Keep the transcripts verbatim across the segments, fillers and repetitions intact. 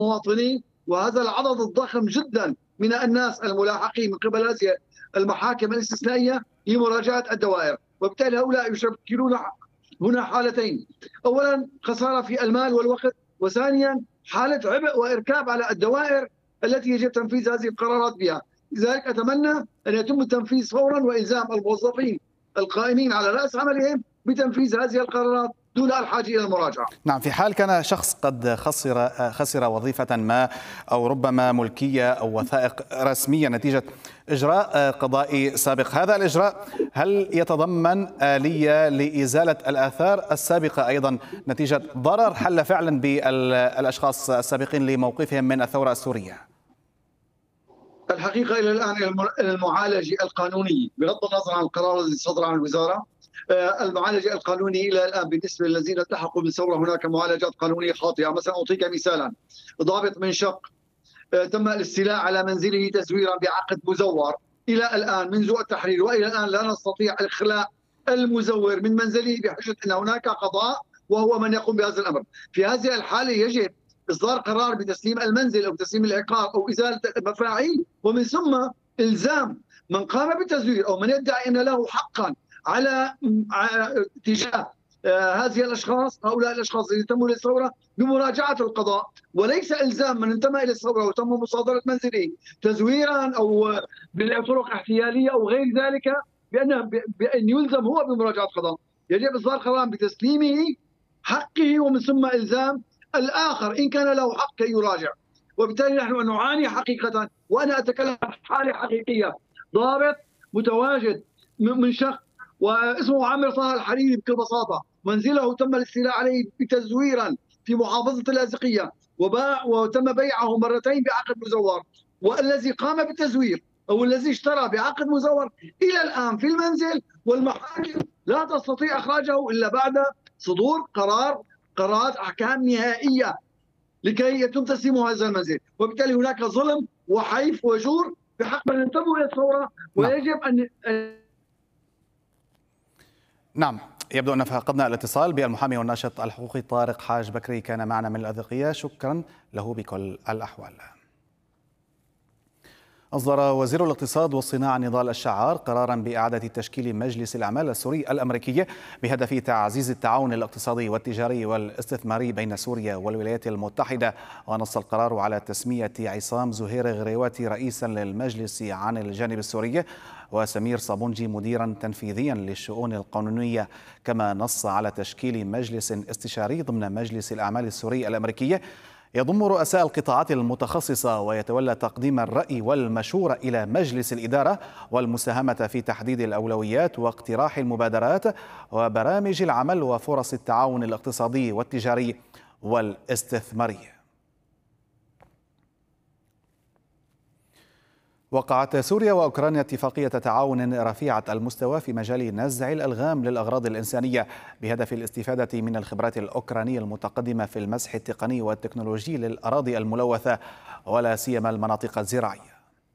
المواطنين، وهذا العدد الضخم جدا من الناس الملاحقين من قبل هذه المحاكم الاستثنائية لمراجعة الدوائر، وبالتالي هؤلاء يشكلون هنا حالتين: أولا خسارة في المال والوقت، وثانيا حالة عبء وإركاب على الدوائر التي يجب تنفيذ هذه القرارات بها. لذلك أتمنى أن يتم التنفيذ فورا وإلزام الموظفين القائمين على رأس عملهم بتنفيذ هذه القرارات دون الحاجة إلى المراجعة. نعم، في حال كان شخص قد خسر خسر وظيفة ما أو ربما ملكية أو وثائق رسمية نتيجة إجراء قضائي سابق، هذا الإجراء هل يتضمن آلية لإزالة الآثار السابقة أيضا نتيجة ضرر حل فعلا بالأشخاص السابقين لموقفهم من الثورة السورية؟ الحقيقة إلى الآن المعالجة القانونية بغض النظر عن القرار الذي صدر عن الوزارة، المعالجة القانونية إلى الآن بالنسبة للذين التحقوا بالثورة هناك معالجات قانونية خاطئة. مثلا أعطيك مثالا: ضابط من شق تم الاستيلاء على منزله تزويرا بعقد مزور. إلى الآن منذ التحرير وإلى الآن لا نستطيع إخلاء المزور من منزله بحجة أن هناك قضاء وهو من يقوم بهذا الأمر. في هذه الحالة يجب إصدار قرار بتسليم المنزل أو تسليم العقار أو إزالة المفاعيل، ومن ثم إلزام من قام بالتزوير أو من يدعي أن له حقا على تجاه هذه الاشخاص هؤلاء الاشخاص اللي انتموا للثوره بمراجعه القضاء، وليس الزام من انتمى الى الثوره وتم مصادره منزله تزويرا او بطرق احتياليه او غير ذلك بان بان يلزم هو بمراجعه القضاء. يجب اصدار قرار بتسليمه حقه ومن ثم الزام الاخر ان كان له حق يراجع. وبالتالي نحن نعاني حقيقه، وانا اتكلم عن حاله حقيقيه. ضابط متواجد من شق واسمه عامر طه الحريري بكل بساطه، منزله تم الاستيلاء عليه بتزويرا في محافظه اللاذقيه وباع وتم بيعه مرتين بعقد مزور، والذي قام بالتزوير او الذي اشترى بعقد مزور الى الان في المنزل، والمحاكم لا تستطيع اخراجه الا بعد صدور قرار قرارات احكام نهائيه لكي يتم تسليمه هذا المنزل. وبالتالي هناك ظلم وحيف وجور بحق من انتموا الى الثوره، ويجب ان نعم. يبدو أن فقدنا الاتصال بالمحامي والناشط الحقوقي طارق حاج بكري، كان معنا من اللاذقية، شكرا له بكل الأحوال. أصدر وزير الاقتصاد والصناعة نضال الشعار قرارا بإعادة تشكيل مجلس الأعمال السوري الأمريكي بهدف تعزيز التعاون الاقتصادي والتجاري والاستثماري بين سوريا والولايات المتحدة. ونص القرار على تسمية عصام زهير غريواتي رئيسا للمجلس عن الجانب السوري، وسمير صابونجي مديرا تنفيذيا للشؤون القانونية، كما نص على تشكيل مجلس استشاري ضمن مجلس الأعمال السوري الأمريكي يضم رؤساء القطاعات المتخصصة ويتولى تقديم الرأي والمشورة إلى مجلس الإدارة والمساهمة في تحديد الأولويات واقتراح المبادرات وبرامج العمل وفرص التعاون الاقتصادي والتجاري والاستثماري. وقعت سوريا وأوكرانيا اتفاقية تعاون رفيعة المستوى في مجال نزع الألغام للأغراض الإنسانية بهدف الاستفادة من الخبرات الأوكرانية المتقدمة في المسح التقني والتكنولوجي للأراضي الملوثة ولا سيما المناطق الزراعية.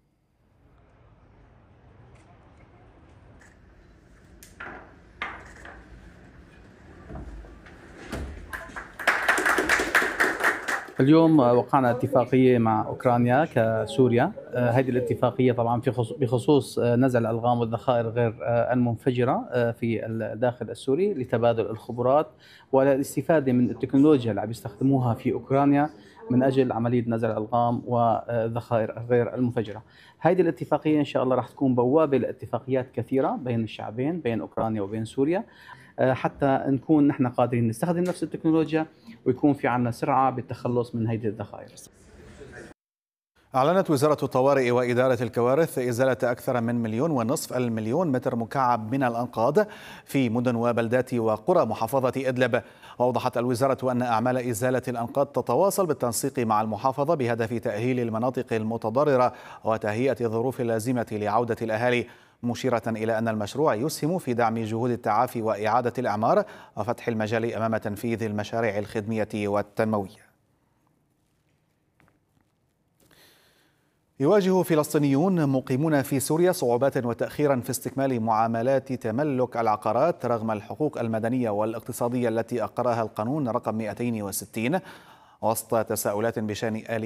اليوم وقعنا اتفاقية مع أوكرانيا كسوريا. هذه الاتفاقية طبعا في بخصوص نزع الألغام والذخائر غير المنفجرة في الداخل السوري لتبادل الخبرات والاستفادة من التكنولوجيا اللي عم يستخدموها في أوكرانيا من أجل عملية نزع الألغام والذخائر غير المنفجرة. هذه الاتفاقية إن شاء الله راح تكون بوابة لاتفاقيات كثيرة بين الشعبين، بين أوكرانيا وبين سوريا، حتى نكون نحن قادرين نستخدم نفس التكنولوجيا ويكون في عنا سرعة بالتخلص من هذه الذخائر. أعلنت وزارة الطوارئ وإدارة الكوارث إزالة أكثر من مليون ونصف المليون متر مكعب من الأنقاض في مدن وبلدات وقرى محافظة إدلب. وأوضحت الوزارة أن أعمال إزالة الأنقاض تتواصل بالتنسيق مع المحافظة بهدف تأهيل المناطق المتضررة وتهيئة الظروف اللازمة لعودة الأهالي، مشيرة إلى أن المشروع يسهم في دعم جهود التعافي وإعادة الإعمار وفتح المجال أمام تنفيذ المشاريع الخدمية والتنموية. يواجه فلسطينيون مقيمون في سوريا صعوبات وتأخيرا في استكمال معاملات تملك العقارات رغم الحقوق المدنية والاقتصادية التي أقرها القانون رقم مئتين وستين. وسط تساؤلات بشأن آلية